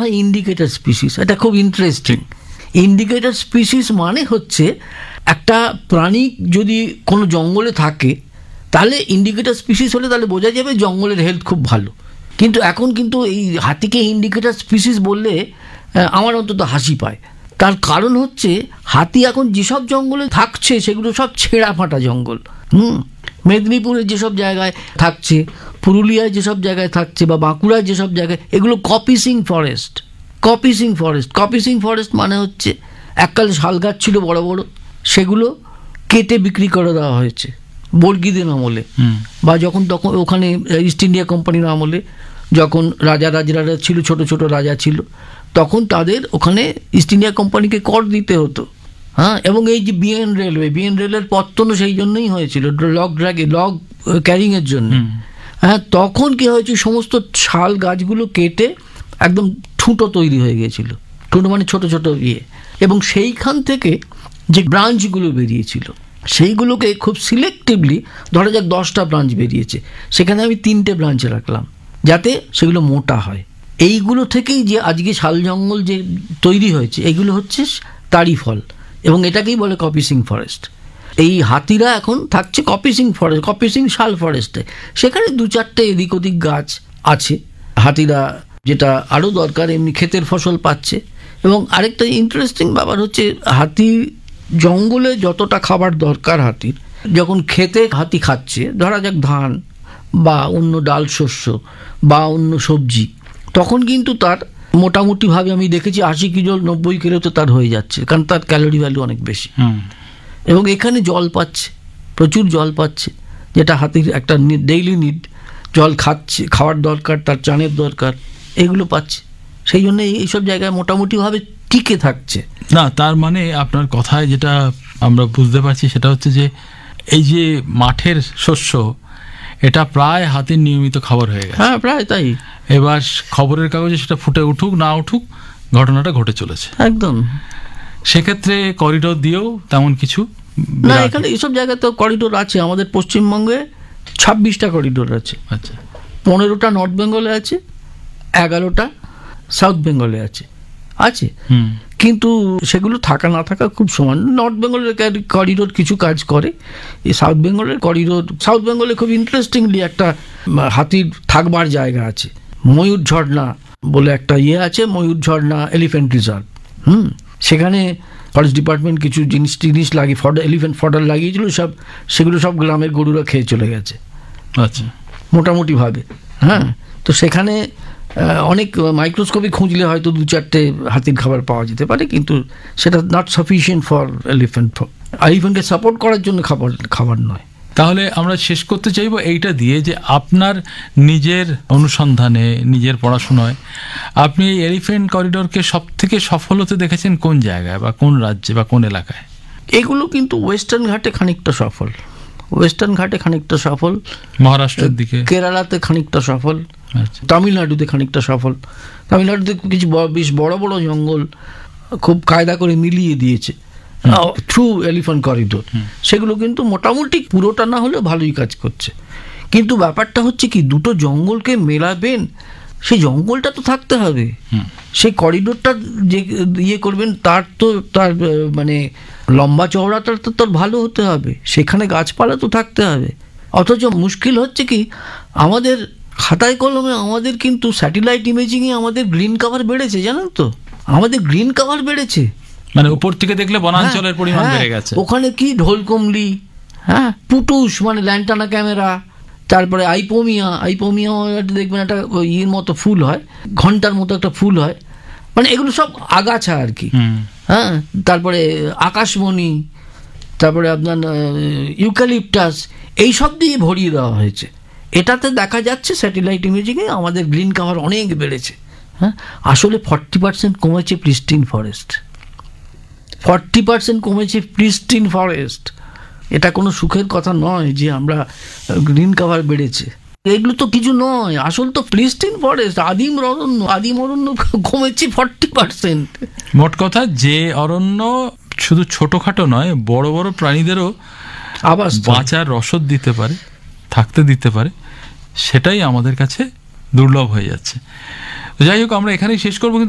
হয় indicator species. এটা খুব ইন্টারেস্টিং। ইন্ডিকেটর স্পিসিস মানে হচ্ছে একটা প্রাণী যদি কোনো জঙ্গলে থাকে তাহলে ইন্ডিকেটর স্পিসিস হলে তাহলে বোঝা যাবে জঙ্গলের হেলথ খুব ভালো। কিন্তু এখন কিন্তু এই হাতিকে ইন্ডিকেটর স্পিসিস বললে আমার অন্তত হাসি পায়। তার কারণ হচ্ছে হাতি এখন যেসব জঙ্গলে থাকছে সেগুলো সব ছেঁড়া ফাটা জঙ্গল। মেদিনীপুরের যেসব জায়গায় থাকছে, পুরুলিয়ায় যেসব জায়গায় থাকছে, বা বাঁকুড়ায় যেসব জায়গায়, এগুলো কপিসিং ফরেস্ট। কপিসিং ফরেস্ট মানে হচ্ছে এককালে শাল গাছ ছিল বড় বড়, সেগুলো কেটে বিক্রি করে দেওয়া হয়েছে বর্গীদের আমলে, বা যখন তখন ওখানে ইস্ট ইন্ডিয়া কোম্পানির আমলে যখন রাজারা ছিল, ছোট ছোট রাজা ছিল, তখন তাদের ওখানে ইস্ট ইন্ডিয়া কোম্পানিকে কর দিতে হতো। হ্যাঁ, এবং এই যে বিএন রেলের পত্তনও সেই জন্যই হয়েছিল, লগ ক্যারিংয়ের জন্য। হ্যাঁ, তখন কি হয়েছে, সমস্ত শাল গাছগুলো কেটে একদম ঠুঁটো তৈরি হয়ে গিয়েছিল। ঠুঁটো মানে ছোট ছোট ইয়ে, এবং সেইখান থেকে যে ব্রাঞ্চগুলো বেরিয়েছিল সেইগুলোকে খুব সিলেক্টিভলি, ধরা যাক 10টা ব্রাঞ্চ বেরিয়েছে, সেখানে আমি 3টে ব্রাঞ্চ রাখলাম যাতে সেগুলো মোটা হয়। এইগুলো থেকেই যে আজকে শাল জঙ্গল যে তৈরি হয়েছে, এগুলো হচ্ছে তারই ফল, এবং এটাকেই বলে কপিসিং ফরেস্ট। এই হাতিরা এখন থাকছে কপিসিং শাল ফরেস্টে, সেখানে 2-4টে এদিক ওদিক গাছ আছে। হাতিরা যেটা আরও দরকার, এমনি ক্ষেতের ফসল পাচ্ছে। এবং আরেকটা ইন্টারেস্টিং ব্যাপার হচ্ছে, হাতি জঙ্গলে যতটা খাবার দরকার হাতির, যখন খেতে হাতি খাচ্ছে, ধরা যাক ধান বা অন্য ডাল শস্য বা অন্য সবজি, তখন কিন্তু তার মোটামুটিভাবে আমি দেখেছি 80 কিলো 90 কিলো তো তার হয়ে যাচ্ছে, কারণ তার ক্যালোরি ভ্যালু অনেক বেশি। এবং এখানে জল পাচ্ছে, প্রচুর জল পাচ্ছে, যেটা হাতির একটা ডেইলি নিড। জল খাওয়ার দরকার, তার চানের দরকার, এগুলো পাচ্ছে। সেই জন্য এইসব জায়গায় মোটামুটিভাবে টিকে থাকছে। না, তার মানে আপনার কথায় যেটা আমরা বুঝতে পারছি সেটা হচ্ছে যে এই যে মাঠের শস্য, এটা প্রায় হাতির নিয়মিত খাবার হয়ে গেছে। হ্যাঁ, প্রায় তাই। এবার খবরের কাগজে সেটা ফুটে উঠুক না উঠুক, ঘটনাটা ঘটে চলেছে একদম। সেক্ষেত্রে করিডোর দিয়েও তেমন কিছু না, এখানে এইসব জায়গায় তো করিডোর আছে। আমাদের পশ্চিমবঙ্গে 26টা করিডোর আছে। আচ্ছা, 15টা নর্থ বেঙ্গলে আছে, 11টা সাউথ বেঙ্গলে আছে। কিন্তু সেগুলো থাকা না থাকা খুব সমান। নর্থ বেঙ্গলের করিডোর কিছু কাজ করে, এই সাউথ বেঙ্গলের করিডোর, সাউথ বেঙ্গলে খুব ইন্টারেস্টিংলি একটা হাতির থাকবার জায়গা আছে, ময়ূর ঝর্ণা বলে একটা ইয়ে আছে, ময়ূর ঝর্ণা এলিফ্যান্ট রিজার্ভ। সেখানে ফরেস্ট ডিপার্টমেন্ট কিছু জিনিস লাগিয়ে এলিফ্যান্ট ফডার লাগিয়েছিল, সেগুলো সব গ্রামের গরুরা খেয়ে চলে গেছে। আচ্ছা, মোটামুটিভাবে। হ্যাঁ, তো সেখানে অনেক মাইক্রোস্কোপে খুঁজলে হয়তো 2-4টে হাতির খাবার পাওয়া যেতে পারে, কিন্তু সেটা নট সাফিসিয়েন্ট ফর এলিফ্যান্টকে সাপোর্ট করার জন্য খাবার নয়। তাহলে আমরা শেষ করতে চাইবো এইটা দিয়ে যে আপনার নিজের অনুসন্ধানে, নিজের পড়াশোনায় আপনি এই এলিফ্যান্ট করিডোরকে সব থেকে সফল হতে দেখেছেন কোন জায়গায় বা কোন রাজ্যে বা কোন এলাকায়? এগুলো কিন্তু ওয়েস্টার্ন ঘাটে খানিকটা সফল, মহারাষ্ট্রের দিকে, কেরালাতে খানিকটা সফল, তামিলনাড়ুতে খানিকটা সফল। তামিলনাড়ুতে কিছু বেশ বড় বড় জঙ্গল খুব কায়দা করে মিলিয়ে দিয়েছে থ্রু এলিফ্যান্ট করিডোর। সেগুলো কিন্তু মোটামুটি পুরোটা না হলেও ভালোই কাজ করছে। কিন্তু ব্যাপারটা হচ্ছে কি, দুটো জঙ্গলকে মেলাবেন, সেই জঙ্গলটা তো থাকতে হবে। সেই করিডোরটা যে ইয়ে করবেন তার মানে লম্বা চওড়াটা তো তার ভালো হতে হবে, সেখানে গাছপালা তো থাকতে হবে। অথচ মুশকিল হচ্ছে কি, আমাদের খাতায় কলমে আমাদের কিন্তু স্যাটেলাইট ইমেজিংয়ে আমাদের গ্রিন কভার বেড়েছে, জানেন তো, আমাদের গ্রিন কভার বেড়েছে। মানে উপর থেকে দেখলে বনাঞ্চলের পরিমাণ বেড়ে গেছে। ওখানে কি ঢোলকমলি, হ্যাঁ, পুটুস মানে ল্যান্টানা ক্যামেরা, তারপরে আইপোমিয়া দেখবেন একটা ইয়ের মতো ফুল হয়, ঘন্টার মতো একটা ফুল হয়, মানে এগুলো সব আগাছা আর কি। হ্যাঁ, তারপরে আকাশমণি, তারপরে আপনার ইউক্যালিপটাস, এইসব দিয়ে ভরিয়ে দেওয়া হয়েছে। এটাতে দেখা যাচ্ছে স্যাটেলাইট ইমেজিংয়ে আমাদের গ্রিন কভার অনেক বেড়েছে। হ্যাঁ, আসলে 40% কমেছে প্রিস্টিন ফরেস্ট, 40% কমেছে প্রিস্টিন ফরেস্ট। এটা কোনো সুখের কথা নয় যে আমরা গ্রিন কভার বেড়েছে, এগুলো তো কিছু নয়। আসল তো প্রিস্টিন ফরেস্ট, আদিম অরণ্য কমেছে 40%। মোট কথা, যে অরণ্য শুধু ছোটখাটো নয়, বড় বড় প্রাণীদেরও আবাস বাঁচার রসদ দিতে পারে, থাকতে দিতে পারে, সেটাই আমাদের কাছে দুর্লভ হয়ে যাচ্ছে। যাই হোক, আমরা এখানেই শেষ করবো।